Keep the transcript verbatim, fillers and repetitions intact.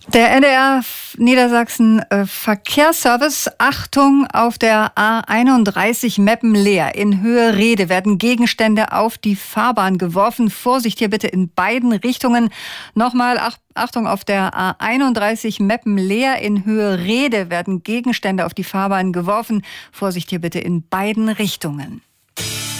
Der N D R Niedersachsen äh, Verkehrsservice. Achtung, auf der A einunddreißig Meppen-Leer in Höhe Rede werden Gegenstände auf die Fahrbahn geworfen. Vorsicht hier bitte in beiden Richtungen. Nochmal, ach, Achtung, auf der A einunddreißig Meppen-Leer in Höhe Rede werden Gegenstände auf die Fahrbahn geworfen. Vorsicht hier bitte in beiden Richtungen.